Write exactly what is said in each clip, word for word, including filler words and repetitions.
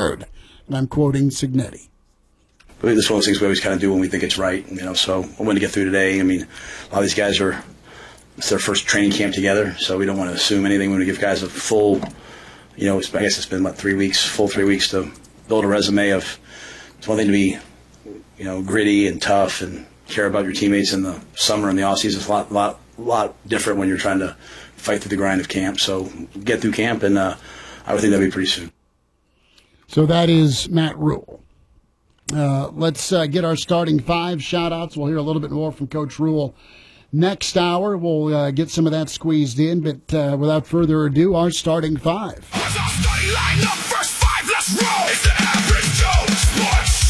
third. And I'm quoting Cignetti. This is one of those things we always kind of do when we think it's right, you know. So I want to get through today. I mean, a lot of these guys are, it's their first training camp together, so we don't want to assume anything. We want to give guys a full, you know, I guess it's been about three weeks, full three weeks to build a resume of, it's one thing to be, you know, gritty and tough and care about your teammates in the summer and the off season. It's a lot, lot, lot different when you're trying to fight through the grind of camp. So get through camp, and uh, I would think that'll be pretty soon. So that is Matt Rhule. Uh, let's uh, get our starting five shout-outs. We'll hear a little bit more from Coach Rhule next hour. We'll uh, get some of that squeezed in, but uh, without further ado, our starting five. What's our starting lineup? First five, let's roll. It's the Average Joe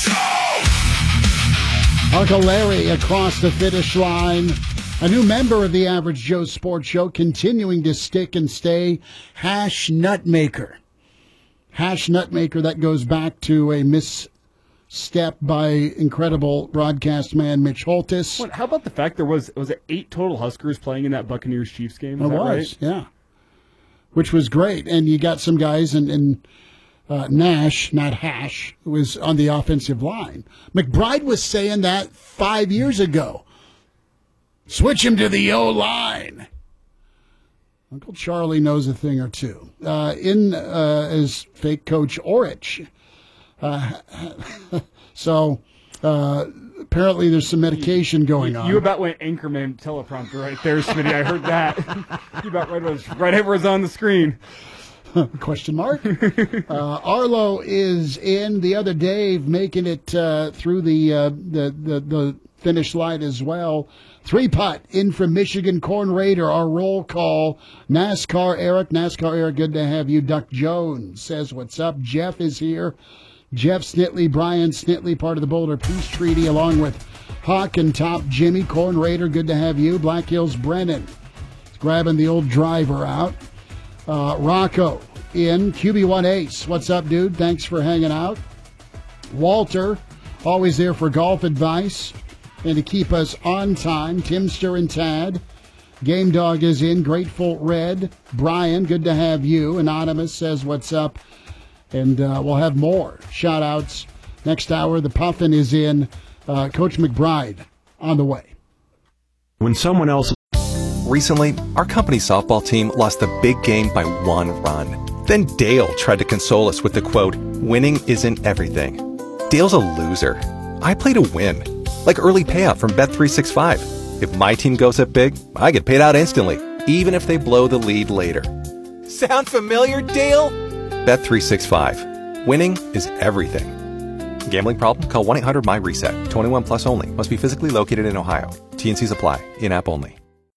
Sports Show. Uncle Larry across the finish line. A new member of the Average Joe Sports Show, continuing to stick and stay, Hash Nutmaker. Hash Nutmaker, that goes back to a misstep by incredible broadcast man Mitch Holtis. What, how about the fact there was was it eight total Huskers playing in that Buccaneers-Chiefs game? Is it that was, right? yeah. Which was great. And you got some guys, and, and uh, Nash, not Hash, who was on the offensive line. McBride was saying that five years ago. Switch him to the O-line. Uncle Charlie knows a thing or two. Uh, in uh, is fake coach Orich. Uh, so uh, apparently there's some medication going you, on. You about went Anchorman teleprompter right there, Smitty. I heard that. You about right was right over was on the screen. Question mark? uh, Arlo is in. The other Dave making it uh, through the, uh, the the the finish line as well. Three putt in from Michigan Corn Raider. Our roll call. NASCAR Eric. NASCAR Eric, good to have you. Duck Jones says, what's up? Jeff is here. Jeff Snitley, Brian Snitley, part of the Boulder Peace Treaty, along with Hawk and Top Jimmy. Corn Raider, good to have you. Black Hills Brennan grabbing the old driver out. Uh, Rocco in. Q B one Ace, what's up, dude? Thanks for hanging out. Walter, always there for golf advice and to keep us on time. Timster and Tad. Game Dog is in. Grateful Red. Brian, good to have you. Anonymous says, what's up? And uh, we'll have more shout-outs next hour. The Puffin is in. Uh, Coach McBride on the way. When someone else... Recently, our company softball team lost a big game by one run. Then Dale tried to console us with the quote, winning isn't everything. Dale's a loser. I play to win. Like early payout from Bet three sixty-five. If my team goes up big, I get paid out instantly, even if they blow the lead later. Sound familiar, Dale? Bet three sixty-five. Winning is everything. Gambling problem? Call one eight hundred M Y reset. twenty-one plus only. Must be physically located in Ohio. T N Cs apply. In-app only.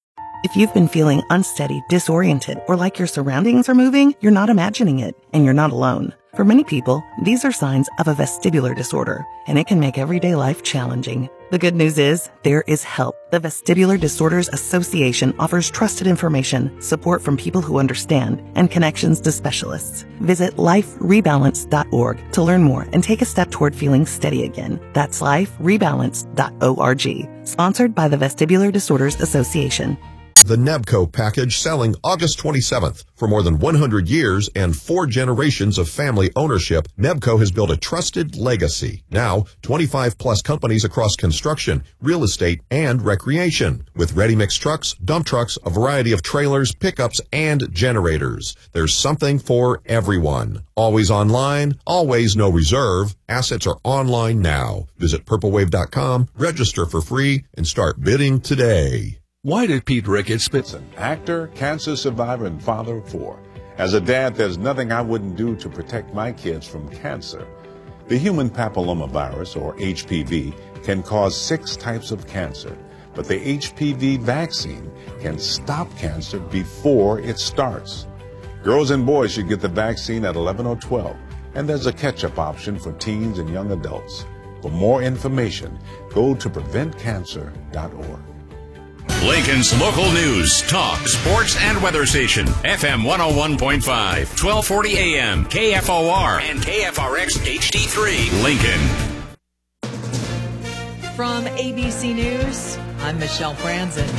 If you've been feeling unsteady, disoriented, or like your surroundings are moving, you're not imagining it, and you're not alone. For many people, these are signs of a vestibular disorder, and it can make everyday life challenging. The good news is, there is help. The Vestibular Disorders Association offers trusted information, support from people who understand, and connections to specialists. Visit life rebalance dot org to learn more and take a step toward feeling steady again. That's life rebalance dot org. Sponsored by the Vestibular Disorders Association. The Nebco package selling August twenty-seventh. For more than one hundred years and four generations of family ownership, Nebco has built a trusted legacy. Now, twenty-five plus companies across construction, real estate, and recreation. With ready-mix trucks, dump trucks, a variety of trailers, pickups, and generators. There's something for everyone. Always online, always no reserve. Assets are online now. Visit purple wave dot com, register for free, and start bidding today. Why did Pete Ricketts spit? An actor, cancer survivor, and father of four. As a dad, there's nothing I wouldn't do to protect my kids from cancer. The human papillomavirus, or H P V, can cause six types of cancer, but the H P V vaccine can stop cancer before it starts. Girls and boys should get the vaccine at eleven or twelve, and there's a catch-up option for teens and young adults. For more information, go to prevent cancer dot org. Lincoln's local news, talk, sports, and weather station. F M one oh one point five, twelve forty A M, K F O R, and K F R X H D three, Lincoln. From A B C News, I'm Michelle Franzen.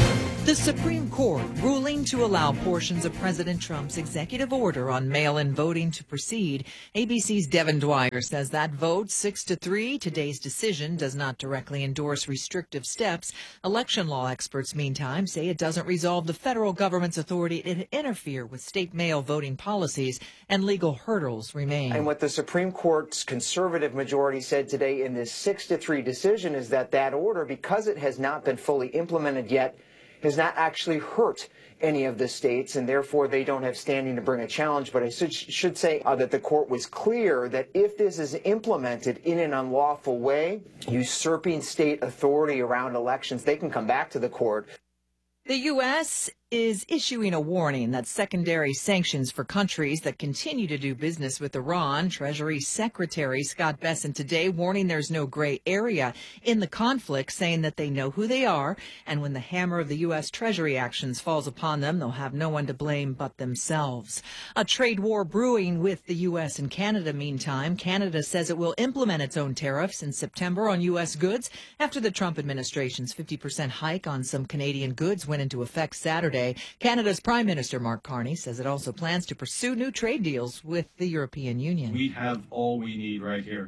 The Supreme Court ruling to allow portions of President Trump's executive order on mail-in voting to proceed. A B C's Devin Dwyer says that vote, six to three, today's decision does not directly endorse restrictive steps. Election law experts, meantime, say it doesn't resolve the federal government's authority to interfere with state mail voting policies, and legal hurdles remain. And what the Supreme Court's conservative majority said today in this six to three decision is that that order, because it has not been fully implemented yet, has not actually hurt any of the states, and therefore they don't have standing to bring a challenge. But I should, should say uh, that the court was clear that if this is implemented in an unlawful way, usurping state authority around elections, they can come back to the court. The U S is issuing a warning that secondary sanctions for countries that continue to do business with Iran. Treasury Secretary Scott Bessent today warning there's no gray area in the conflict, saying that they know who they are, and when the hammer of the U S Treasury actions falls upon them, they'll have no one to blame but themselves. A trade war brewing with the U S and Canada, meantime. Canada says it will implement its own tariffs in September on U S goods after the Trump administration's fifty percent hike on some Canadian goods went into effect Saturday. Canada's Prime Minister Mark Carney says it also plans to pursue new trade deals with the European Union. We have all we need right here.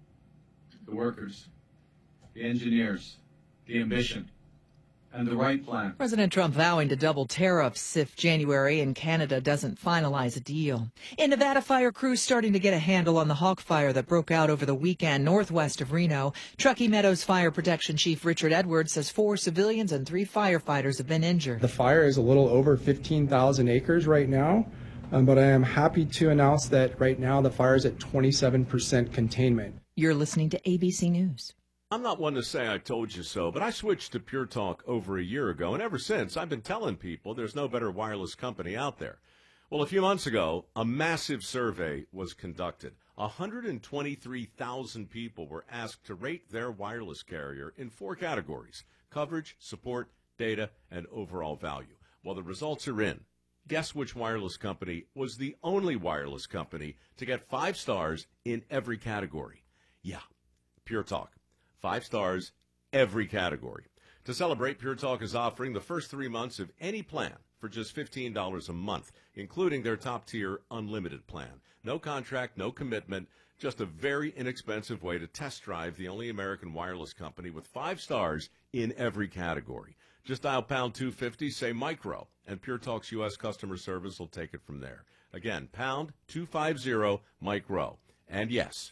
The workers, the engineers, the ambition, and the right plan. President Trump vowing to double tariffs if January and Canada doesn't finalize a deal. In Nevada, fire crews starting to get a handle on the Hawk Fire that broke out over the weekend northwest of Reno. Truckee Meadows Fire Protection Chief Richard Edwards says four civilians and three firefighters have been injured. The fire is a little over fifteen thousand acres right now, um, but I am happy to announce that right now the fire is at twenty-seven percent containment. You're listening to A B C News. I'm not one to say I told you so, but I switched to Pure Talk over a year ago, and ever since I've been telling people there's no better wireless company out there. Well, a few months ago, a massive survey was conducted. one hundred twenty-three thousand people were asked to rate their wireless carrier in four categories: coverage, support, data, and overall value. Well, the results are in. Guess which wireless company was the only wireless company to get five stars in every category? Yeah, Pure Talk. Five stars, every category. To celebrate, Pure Talk is offering the first three months of any plan for just fifteen dollars a month, including their top-tier unlimited plan. No contract, no commitment, just a very inexpensive way to test drive the only American wireless company with five stars in every category. Just dial pound two fifty, say micro, and Pure Talk's U S customer service will take it from there. Again, pound two fifty, micro. And yes,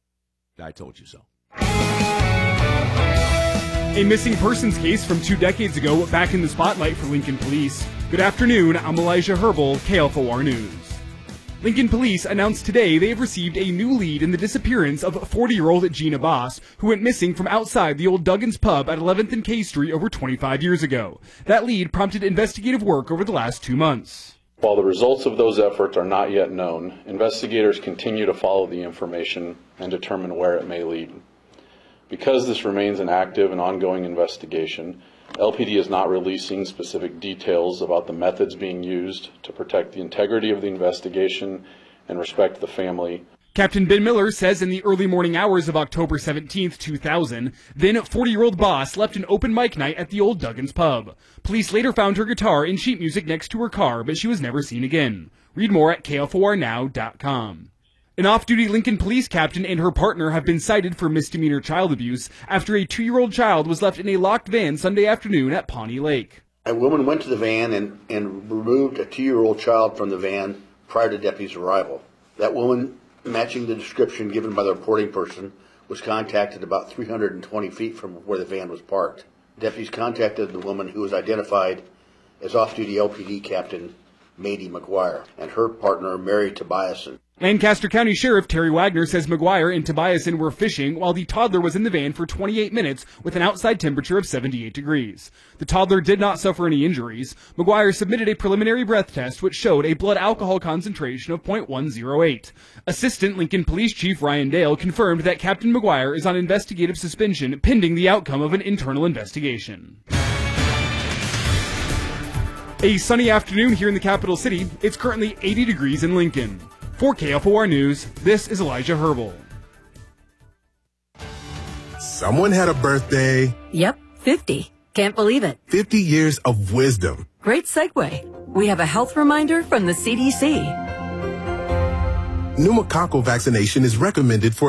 I told you so. A missing persons case from two decades ago back in the spotlight for Lincoln Police. Good afternoon, I'm Elijah Herbal, K F O R News. Lincoln Police announced today they have received a new lead in the disappearance of forty-year-old Gina Boss, who went missing from outside the old Duggan's Pub at eleventh and K Street over twenty-five years ago. That lead prompted investigative work over the last two months. While the results of those efforts are not yet known, investigators continue to follow the information and determine where it may lead. Because this remains an active and ongoing investigation, L P D is not releasing specific details about the methods being used to protect the integrity of the investigation and respect the family. Captain Ben Miller says in the early morning hours of October seventeenth, two thousand, then forty-year-old Boss left an open mic night at the old Duggan's Pub. Police later found her guitar and sheet music next to her car, but she was never seen again. Read more at K F O R now dot com. An off-duty Lincoln Police captain and her partner have been cited for misdemeanor child abuse after a two-year-old child was left in a locked van Sunday afternoon at Pawnee Lake. A woman went to the van and, and removed a two-year-old child from the van prior to deputies' arrival. That woman, matching the description given by the reporting person, was contacted about three hundred twenty feet from where the van was parked. Deputies contacted the woman, who was identified as off-duty L P D Captain Mady McGuire, and her partner, Mary Tobiasen. Lancaster County Sheriff Terry Wagner says McGuire and Tobiasen were fishing while the toddler was in the van for twenty-eight minutes with an outside temperature of seventy-eight degrees. The toddler did not suffer any injuries. McGuire submitted a preliminary breath test which showed a blood alcohol concentration of zero point one zero eight. Assistant Lincoln Police Chief Ryan Dale confirmed that Captain McGuire is on investigative suspension pending the outcome of an internal investigation. A sunny afternoon here in the capital city. It's currently eighty degrees in Lincoln. For K F O R News, this is Elijah Herbal. Someone had a birthday. Yep, fifty. Can't believe it. fifty years of wisdom. Great segue. We have a health reminder from the C D C. Pneumococcal vaccination is recommended for